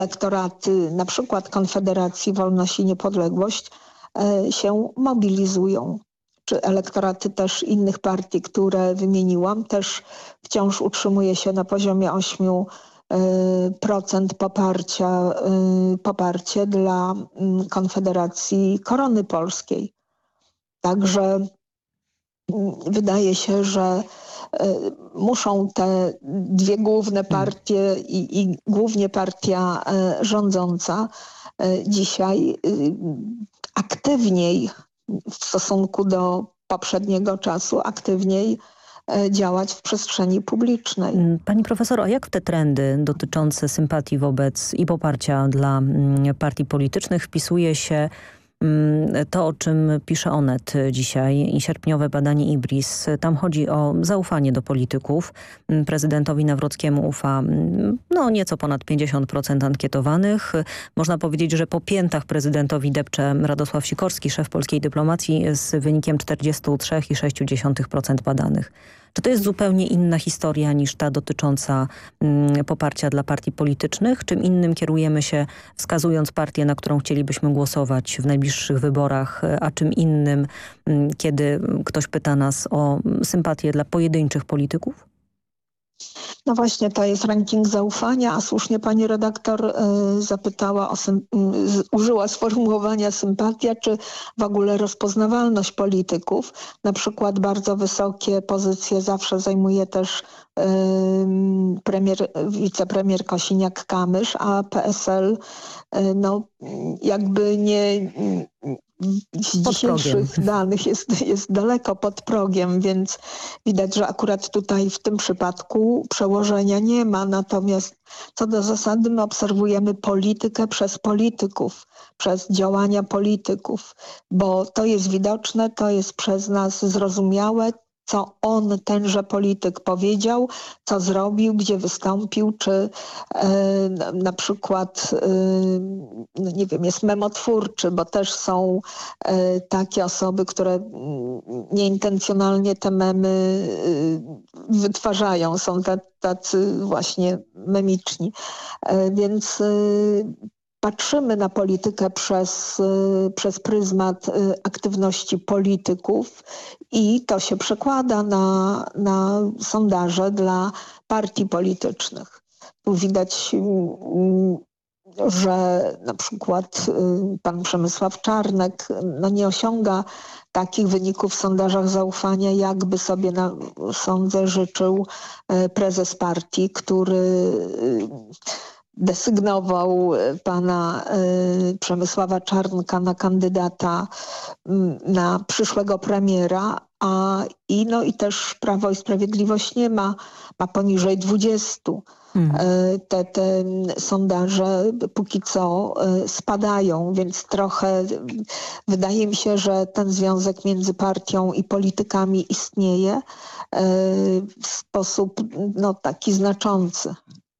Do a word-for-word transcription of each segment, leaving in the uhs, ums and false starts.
elektoraty na przykład Konfederacji Wolność i Niepodległość się mobilizują. Czy elektoraty też innych partii, które wymieniłam, też wciąż utrzymuje się na poziomie ośmiu procent poparcia, poparcie dla Konfederacji Korony Polskiej. Także wydaje się, że muszą te dwie główne partie i, i głównie partia rządząca dzisiaj aktywniej w stosunku do poprzedniego czasu, aktywniej działać w przestrzeni publicznej. Pani profesor, a jak te trendy dotyczące sympatii wobec i poparcia dla partii politycznych wpisuje się to, o czym pisze Onet dzisiaj i sierpniowe badanie IBRIS? Tam chodzi o zaufanie do polityków. Prezydentowi Nawrockiemu ufa no, nieco ponad pięćdziesiąt procent ankietowanych. Można powiedzieć, że po piętach prezydentowi depcze Radosław Sikorski, szef polskiej dyplomacji, z wynikiem czterdzieści trzy przecinek sześć procent badanych. Czy to jest zupełnie inna historia niż ta dotycząca mm, poparcia dla partii politycznych? Czym innym kierujemy się, wskazując partię, na którą chcielibyśmy głosować w najbliższych wyborach, a czym innym, mm, kiedy ktoś pyta nas o sympatię dla pojedynczych polityków? No właśnie, to jest ranking zaufania, a słusznie pani redaktor y, zapytała, o sym, y, użyła sformułowania sympatia, czy w ogóle rozpoznawalność polityków. Na przykład bardzo wysokie pozycje zawsze zajmuje też y, premier, wicepremier Kosiniak-Kamysz, a P S L y, no, jakby nie... z dzisiejszych danych jest, jest daleko pod progiem, więc widać, że akurat tutaj w tym przypadku przełożenia nie ma. Natomiast co do zasady my obserwujemy politykę przez polityków, przez działania polityków, bo to jest widoczne, to jest przez nas zrozumiałe, co on, tenże polityk powiedział, co zrobił, gdzie wystąpił, czy e, na, na przykład, e, no nie wiem, jest memotwórczy, bo też są e, takie osoby, które nieintencjonalnie te memy e, wytwarzają, są tacy właśnie memiczni. E, więc e, patrzymy na politykę przez, przez pryzmat aktywności polityków i to się przekłada na, na sondaże dla partii politycznych. Tu widać, że na przykład pan Przemysław Czarnek no nie osiąga takich wyników w sondażach zaufania, jakby sobie, na, sądzę, życzył prezes partii, który desygnował pana y, Przemysława Czarnka na kandydata y, na przyszłego premiera, a i, no, i też Prawo i Sprawiedliwość nie ma, ma poniżej dwudziestu. Hmm. Y, te, te sondaże póki co y, spadają, więc trochę y, wydaje mi się, że ten związek między partią i politykami istnieje y, w sposób no, taki znaczący.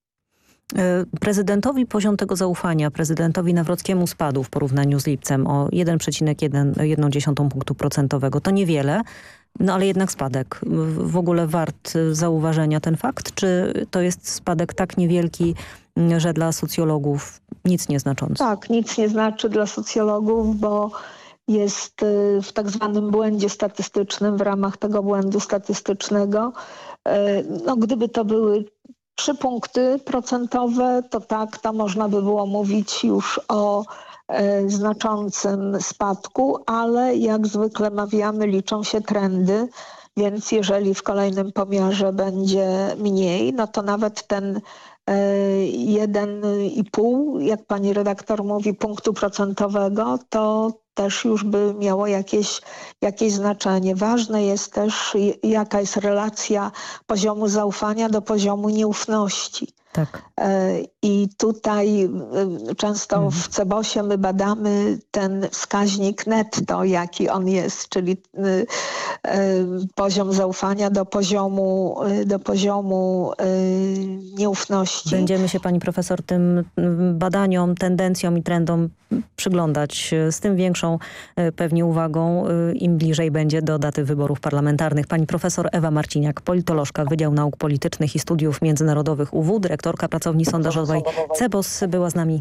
Prezydentowi poziom tego zaufania, prezydentowi Nawrockiemu spadł w porównaniu z lipcem o jeden przecinek jeden punktu procentowego. To niewiele, no ale jednak spadek. W ogóle wart zauważenia ten fakt? Czy to jest spadek tak niewielki, że dla socjologów nic nieznaczący? Tak, nic nie znaczy dla socjologów, bo jest w tak zwanym błędzie statystycznym, w ramach tego błędu statystycznego. No, gdyby to były trzy punkty procentowe, to tak, to można by było mówić już o e, znaczącym spadku, ale jak zwykle mawiamy, liczą się trendy, więc jeżeli w kolejnym pomiarze będzie mniej, no to nawet ten e, jeden i pół, jak pani redaktor mówi, punktu procentowego, to też już by miało jakieś, jakieś znaczenie. Ważne jest też, jaka jest relacja poziomu zaufania do poziomu nieufności. Tak. I tutaj często w Cebosie my badamy ten wskaźnik netto, jaki on jest, czyli poziom zaufania do poziomu, do poziomu nieufności. Będziemy się pani profesor tym badaniom, tendencjom i trendom przyglądać z tym większą pewnie uwagą, im bliżej będzie do daty wyborów parlamentarnych. Pani profesor Ewa Marciniak, politolożka Wydziału Nauk Politycznych i Studiów Międzynarodowych U W, dyrektorka pracowni sondażowej C E B O S była z nami.